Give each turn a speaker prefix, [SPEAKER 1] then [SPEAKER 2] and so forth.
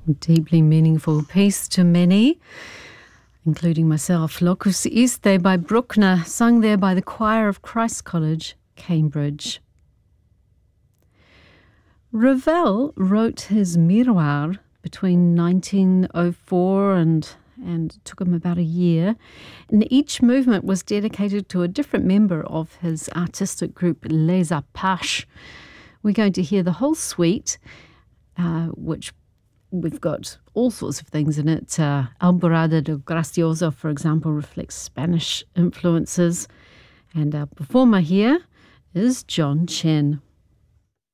[SPEAKER 1] Deeply meaningful piece to many, including myself. Locus Iste by Bruckner, sung there by the choir of Christ's College, Cambridge. Ravel wrote his Miroir between 1904 and it took him about a year. And each movement was dedicated to a different member of his artistic group, Les Apaches. We're going to hear the whole suite, which we've got all sorts of things in it. Alborada del Gracioso, for example, reflects Spanish influences. And our performer here is John Chen.